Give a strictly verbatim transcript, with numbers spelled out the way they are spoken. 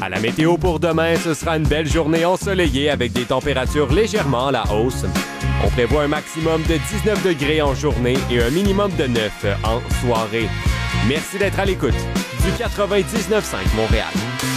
À la météo pour demain, ce sera une belle journée ensoleillée avec des températures légèrement à la hausse. On prévoit un maximum de dix-neuf degrés en journée et un minimum de neuf en soirée. Merci d'être à l'écoute du quatre-vingt-dix-neuf virgule cinq Montréal.